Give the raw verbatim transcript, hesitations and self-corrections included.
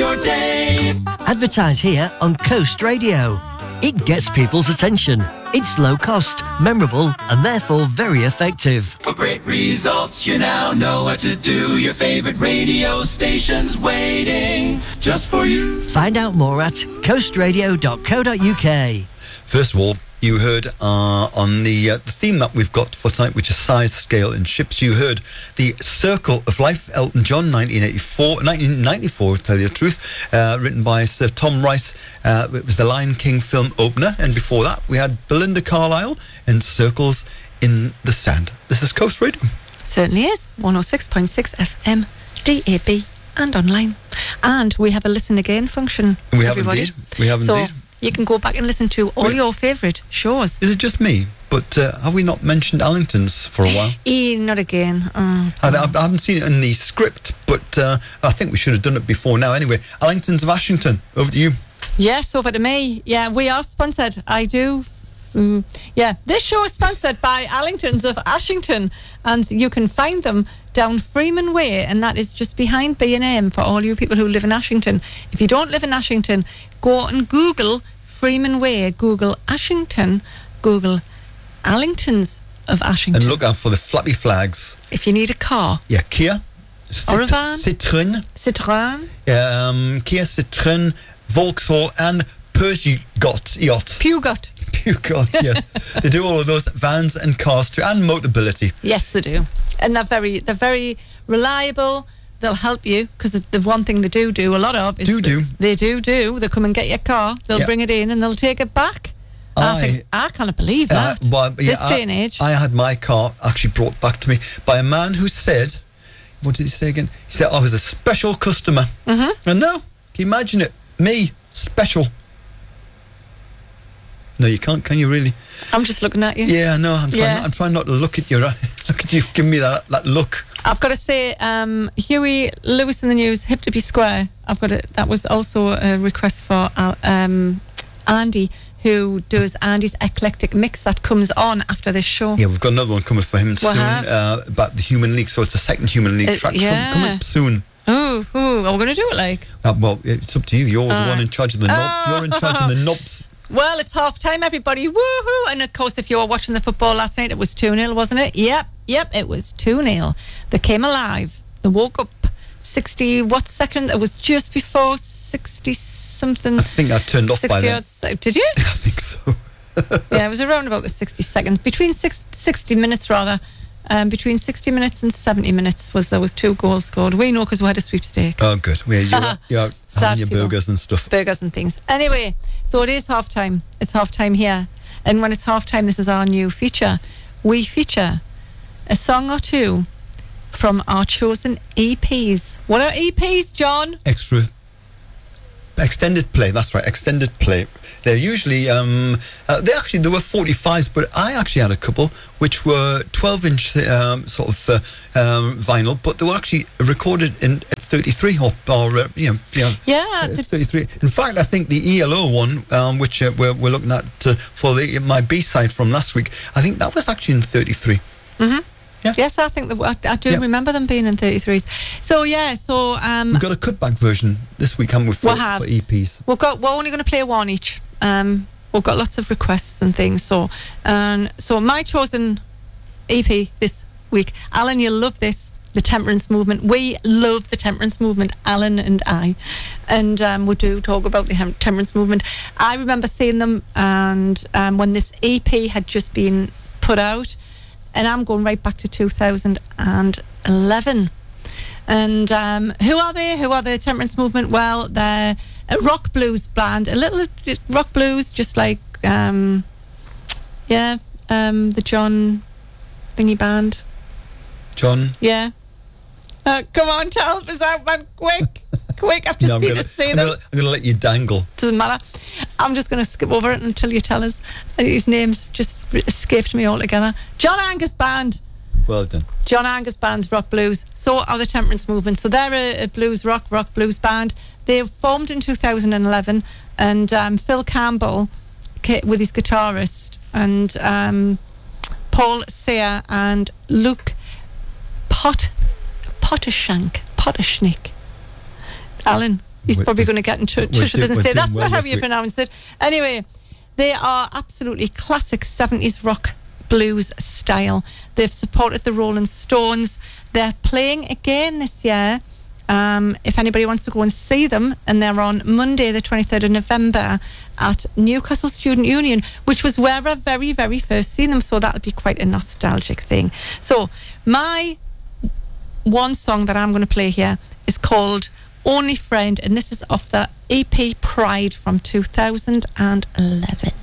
your day. Advertise here on Coast Radio. It gets people's attention. It's low cost, memorable, and therefore very effective. For great results, you now know what to do. Your favorite radio station's waiting just for you. Find out more at coast radio dot co dot uk. First of all, you heard uh, on the uh, the theme that we've got for tonight, which is size, scale, and ships. You heard the Circle of Life, Elton John, nineteen eighty-four, nineteen ninety-four, to tell you the truth, uh, written by Sir Tom Rice. Uh, it was the Lion King film opener, and before that, we had Belinda Carlisle and Circles in the Sand. This is Coast Radio. Certainly is. one oh six point six F M, D A B, and online. And we have a listen again function. We have everybody. indeed. We have so indeed. You can go back and listen to all Wait. your favourite shows. Is it just me? But uh, have we not mentioned Allingtons for a while? E, not again. Oh, I, I haven't seen it in the script, but uh, I think we should have done it before now. Anyway, Allingtons of Ashington, over to you. Yes, over to me. Yeah, we are sponsored. I do. Mm, yeah, this show is sponsored by Allingtons of Ashington, and you can find them down Freeman Way, and that is just behind B and M for all you people who live in Ashington. If you don't live in Ashington, go and Google Freeman Way, Google Ashington, Google Allingtons of Ashington. And look out for the flappy flags. If you need a car. Yeah, Kia. Or a van. Citroën. Citroën. Um, Kia, Citroën, Vauxhall, and Peugeot. Yacht. Peugeot. Peugeot, yeah. They do all of those vans and cars too, and Motability. Yes, they do. And they're very, they're very reliable. They'll help you, because the one thing they do do a lot of is do do they do do they come and get your car, they'll yeah. bring it in and they'll take it back. I, I think I can't believe that. Uh, well, yeah, this day and age. I had my car actually brought back to me by a man who said, what did he say again? He said I was a special customer. Mm-hmm. And no, can you imagine it? Me, special. No, you can't. Can you really? I'm just looking at you. Yeah, no, I'm trying. Yeah. Not, I'm trying not to look at you. Look at you. Give me that that look. I've got to say, um, Huey Lewis in the News, Hip to Be Square. I've got it. That was also a request for uh, um, Andy, who does Andy's eclectic mix that comes on after this show. Yeah, we've got another one coming for him we'll soon uh, about the Human League. So it's the second Human League uh, track yeah. coming up soon. Ooh, ooh, are we going to do it like? Uh, well, it's up to you. You're uh, the one in charge of the knob. Uh, You're in charge of the knobs. Well, it's half time, everybody. Woohoo! And of course, if you were watching the football last night, it was two nil, wasn't it? Yep, yep, it was two nil. They came alive. They woke up sixty, what second? It was just before sixty something. I think I turned off by then. Odds. Did you? I think so. Yeah, it was around about the sixty seconds. Between six, sixty minutes, rather. Um, between sixty minutes and seventy minutes was there was two goals scored. We know because we had a sweepstake. Oh, good. We're, you're you're having your people. burgers and stuff. Burgers and things. Anyway, so it is half time. It's half time here. And when it's half time, this is our new feature. We feature a song or two from our chosen E Ps. What are E Ps, John? Extra. Extended play, that's right, extended play. They're usually, um, uh, they actually, there were forty-fives, but I actually had a couple which were twelve inch um, sort of uh, um, vinyl, but they were actually recorded in at thirty-three or, or uh, you know, you know yeah, uh, thirty-three. In fact, I think the E L O one, um, which uh, we're, we're looking at uh, for the, my B-side from last week, I think that was actually in thirty-three. Mm-hmm. Yeah. Yes, I think that I, I do yeah. remember them being in thirty-threes. So yeah, so um, we've got a cutback version this week, haven't we? For, we'll have. For E Ps. We've got. We're only going to play one each. Um, we've got lots of requests and things. So, and um, so my chosen E P this week, Alan, you'll love this. The Temperance Movement. We love the Temperance Movement, Alan and I, and um, we do talk about the hem- Temperance Movement. I remember seeing them, and um, when this E P had just been put out. And I'm going right back to two thousand eleven. And um, who are they? Who are the Temperance Movement? Well, they're a rock blues band. A little rock blues, just like, um, yeah, um, the John thingy band. John? Yeah. Uh, come on, tell us out, man, quick. Quick, I've just no, been gonna, to see I'm them. Gonna, I'm going to let you dangle. Doesn't matter. I'm just going to skip over it until you tell us. His name's just escaped me altogether. John Angus Band. Well done. John Angus Band's rock blues. So are the Temperance Movement. So they're a, a blues rock, rock blues band. They formed in two thousand eleven, and um, Phil Campbell with his guitarist, and um, Paul Sear and Luke Pot Pottershank Potterschnick. Alan, He's We're- probably going to get in touch. we're Trisha do- doesn't we're say doing that's well not how this you week." pronounce it. Anyway, they are absolutely classic seventies rock blues style. They've supported the Rolling Stones. They're playing again this year. Um, if anybody wants to go and see them, and they're on Monday the twenty-third of November at Newcastle Student Union, which was where I very, very first seen them, so that'll be quite a nostalgic thing. So my one song that I'm going to play here is called Only Friend, and this is off the E P Pride from two thousand eleven.